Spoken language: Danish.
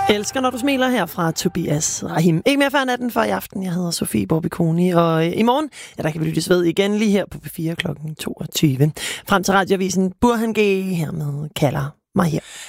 Elsker, når du smiler her fra Tobias Rahim. Ikke mere før natten for i aften. Jeg hedder Sofie Borbikoni, og i morgen, ja, der kan vi lyttes ved igen lige her på P4 kl. 22. Frem til radioavisen Burhan G. hermed kalder mig her.